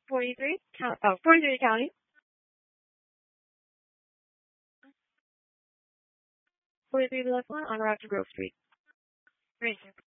43 County. 43 left one on route to Grove Street. Great, sir.